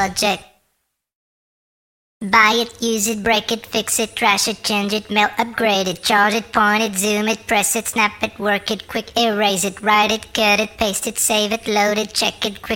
project. Buy it, use it, break it, fix it, trash it, change it, mail, upgrade it, charge it, point it, zoom it, press it, snap it, work it, quick erase it, write it, cut it, paste it, save it, load it, check it, quick